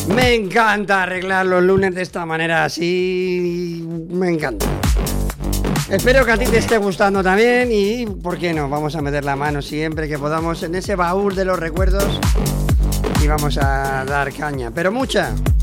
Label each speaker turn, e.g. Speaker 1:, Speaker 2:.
Speaker 1: Me encanta arreglar los lunes de esta manera así. Me encanta. Espero que a ti te esté gustando también y, ¿por qué no? Vamos a meter la mano siempre que podamos en ese baúl de los recuerdos y vamos a dar caña, pero mucha.